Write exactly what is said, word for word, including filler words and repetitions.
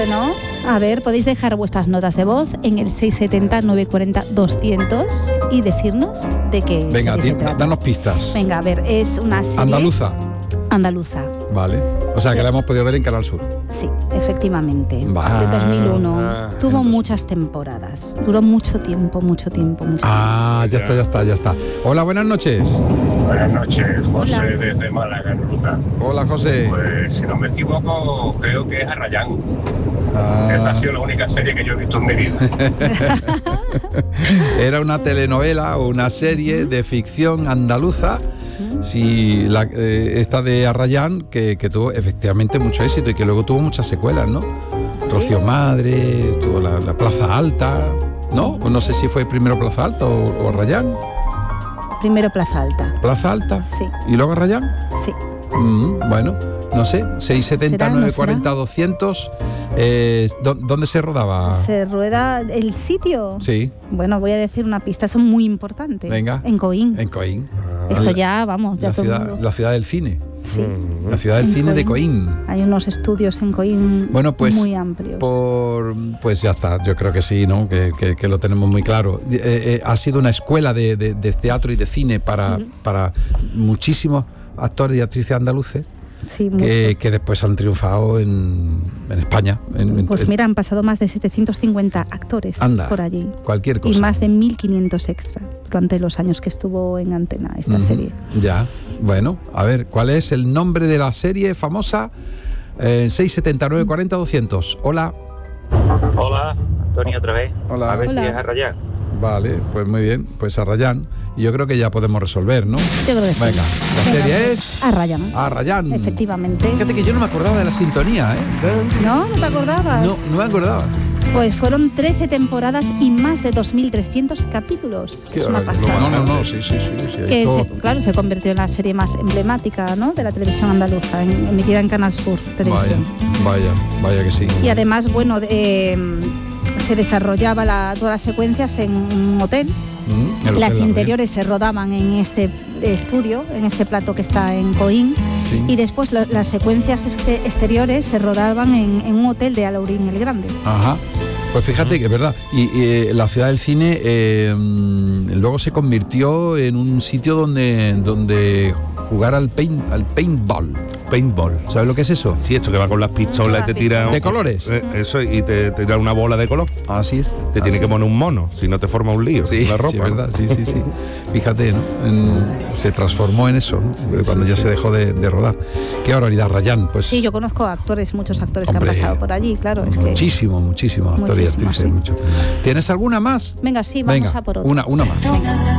Bueno, a ver, podéis dejar vuestras notas de voz en el seis siete cero, nueve cuatro cero, doscientos y decirnos de qué Venga, serie di, se trata. danos pistas. Venga, a ver, es una serie... Andaluza. Andaluza. Vale. O sea, que la hemos podido ver en Canal Sur. Sí, efectivamente. Vale. De dos mil uno. Ah, Tuvo entonces. muchas temporadas. Duró mucho tiempo, mucho tiempo. Mucho Ah, ya está, ya está, ya está. Hola, buenas noches. Buenas noches, José Hola. desde Málaga, en ruta. Hola, José. Pues si no me equivoco, creo que es Arrayán. Ah, Esa ha sido la única serie que yo he visto en mi vida. era una telenovela o una serie de ficción andaluza. Sí, la, eh, esta de Arrayán, que, que tuvo efectivamente mucho éxito y que luego tuvo muchas secuelas, ¿no? Rocío Madre, tuvo la, la Plaza Alta, ¿no? No sé si fue primero Plaza Alta o, o Arrayán. Primero Plaza Alta. Plaza Alta. Sí. ¿Y luego Arrayán? Sí. Mm, bueno, no sé, seis setenta, ¿Será? ¿No nueve será? cuarenta, doscientos. Eh, ¿dó- ¿Dónde se rodaba? Se rueda el sitio. Sí, Bueno, voy a decir una pista, eso es muy importante. Venga. En Coín. en Coín. Esto La- ya, vamos, ya La todo el ciudad, mundo. la ciudad del cine. Sí. La ciudad del En cine de Coín. Hay unos estudios en Coín Bueno, pues muy amplios. por pues ya está, yo creo que sí, ¿no? Que, que- que lo tenemos muy claro. Eh, eh, ha sido una escuela de, de- de teatro y de cine para, Ujú. para muchísimos actores y actrices andaluces Sí, mucho. que, que después han triunfado en, en España. En, en- Pues en mira, han pasado más de setecientos cincuenta actores Anda, por allí. cualquier Y cosa. más de mil quinientos extra durante los años que estuvo en antena esta Ujú. serie. Ya, bueno, a ver, ¿cuál es el nombre de la serie famosa? Eh, seis setenta, nueve cuarenta, doscientos. Hola. Hola, Antonio otra vez. Hola. A ver Hola. si es Arrayán. Vale, pues muy bien, pues Arrayán. Y yo creo que ya podemos resolver, ¿no? Yo creo que sí. Venga, la Venga, serie pues, es Arrayán. Arrayán. Efectivamente. Fíjate que yo no me acordaba de la sintonía, ¿eh? ¿No? ¿No te acordabas? No, no me acordaba. Pues fueron trece temporadas y más de dos mil trescientos capítulos. Es una pasada. No, no, no, sí, sí, sí. sí, Que esto- se- claro, se convirtió en la serie más emblemática, ¿no?, de la televisión andaluza, en- emitida en Canal Sur Vaya, Televisión. vaya, vaya que sí. Y además, bueno, de- eh, se desarrollaba la- todas las secuencias en un hotel. Mm, el Las Hotel interiores se rodaban en este estudio, en este plato que está en Coín. Sí. Y después la- las secuencias este- exteriores se rodaban en, en un hotel de Alaurín el Grande. Ajá. Pues fíjate que es verdad. Y, y, eh, la ciudad del cine eh, mm, luego se convirtió en un sitio donde, donde jugar al, paint, al paintball. Paintball. ¿Sabes lo que es eso? Sí, esto que va con las pistolas y te tira... ¿De colores? Eh, eso, y te, te tira una bola de color. Así es. Te Así tiene que es. poner un mono, si no te forma un lío. Sí, la ropa. sí, verdad, sí, sí, sí. Fíjate, ¿no? En- se transformó en eso, ¿no? Cuando ya se dejó de, de rodar. Qué barbaridad, Rayán, pues Sí, yo conozco actores, muchos actores Hombre, que han pasado por allí, claro. Es que... muchísimo, muchísimo actores y Muchísimo, actrices. sí. Mucho. ¿Tienes alguna más? Venga, sí, vamos Venga, a por otra. una, una más. Venga.